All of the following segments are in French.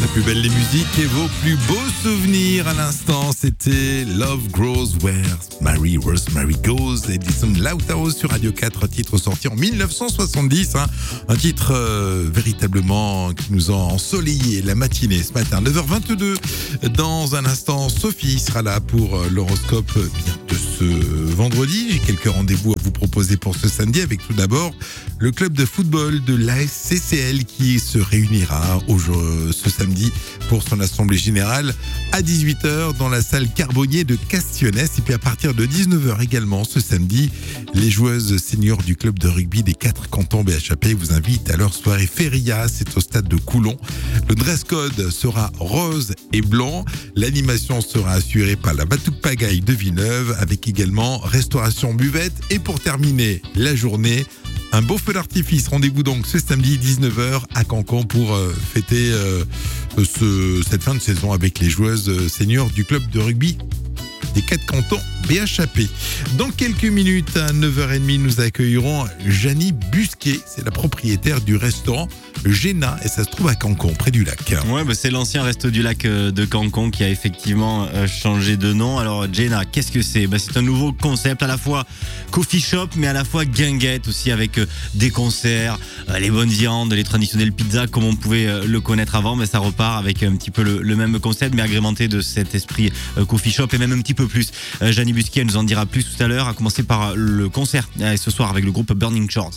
plus belles des musiques et vos plus beaux souvenirs. À l'instant, c'était Love Grows Where Rosemary Goes, Edison Lautaro sur Radio 4, titre sorti en 1970. Un titre véritablement qui nous a ensoleillé la matinée ce matin, 9h22. Dans un instant, Sophie sera là pour l'horoscope de ce vendredi. J'ai quelques rendez-vous à vous proposer pour ce samedi, avec tout d'abord le club de football de l'ASCCL qui se réunira ce samedi pour son assemblée générale à 18h dans la salle Carbonnier de Castionnès. Et puis à partir de 19h également ce samedi, les joueuses seniors du club de rugby des 4 cantons BHAP vous invitent à leur soirée Feria. C'est au stade de Coulon. Le dress code sera rose et blanc. L'animation sera assurée par la Batouk Pagaille de Villeneuve, avec également restauration buvette. Et pour terminer la journée, un beau feu d'artifice. Rendez-vous donc ce samedi 19h à Cancon pour fêter cette fin de saison avec les joueuses seniors du club de rugby des 4 cantons BHAP. Dans quelques minutes, à 9h30, nous accueillerons Janie Busquet. C'est la propriétaire du restaurant Géna et ça se trouve à Cancon, près du lac. Ouais, c'est l'ancien resto du lac de Cancon qui a effectivement changé de nom. Alors Géna, qu'est-ce que c'est ? C'est un nouveau concept, à la fois coffee shop mais à la fois guinguette aussi, avec des concerts, les bonnes viandes, les traditionnelles pizzas comme on pouvait le connaître avant. Mais ça repart avec un petit peu le même concept mais agrémenté de cet esprit coffee shop et même un petit peu plus. Janie Busquet, elle nous en dira plus tout à l'heure, à commencer par le concert ce soir avec le groupe Burning Shores.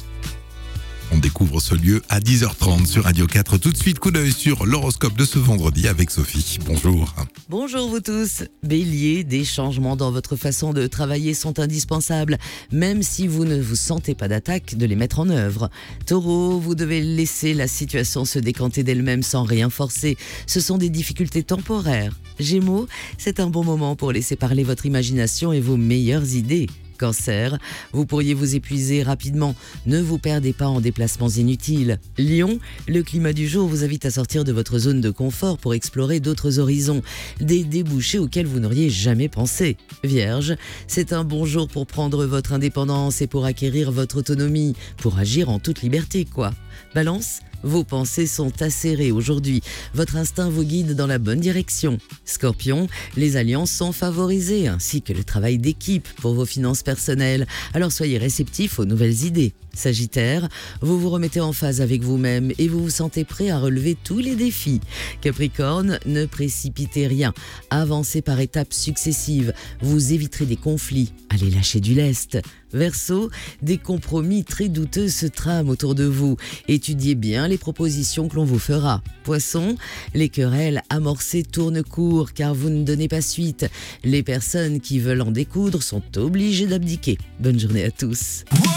On découvre ce lieu à 10h30 sur Radio 4. Tout de suite, coup d'œil sur l'horoscope de ce vendredi avec Sophie. Bonjour. Bonjour vous tous. Bélier, des changements dans votre façon de travailler sont indispensables, même si vous ne vous sentez pas d'attaque de les mettre en œuvre. Taureau, vous devez laisser la situation se décanter d'elle-même sans rien forcer. Ce sont des difficultés temporaires. Gémeaux, c'est un bon moment pour laisser parler votre imagination et vos meilleures idées. Cancer, vous pourriez vous épuiser rapidement. Ne vous perdez pas en déplacements inutiles. Lion, le climat du jour vous invite à sortir de votre zone de confort pour explorer d'autres horizons, des débouchés auxquels vous n'auriez jamais pensé. Vierge, c'est un bon jour pour prendre votre indépendance et pour acquérir votre autonomie, pour agir en toute liberté, quoi. Balance, vos pensées sont acérées aujourd'hui. Votre instinct vous guide dans la bonne direction. Scorpion, les alliances sont favorisées, ainsi que le travail d'équipe pour vos finances personnelles. Alors soyez réceptifs aux nouvelles idées. Sagittaire, vous vous remettez en phase avec vous-même et vous vous sentez prêt à relever tous les défis. Capricorne, ne précipitez rien. Avancez par étapes successives. Vous éviterez des conflits. Allez lâcher du lest. Verseau, des compromis très douteux se trament autour de vous. Étudiez bien les propositions que l'on vous fera. Poisson, les querelles amorcées tournent court car vous ne donnez pas suite. Les personnes qui veulent en découdre sont obligées d'abdiquer. Bonne journée à tous.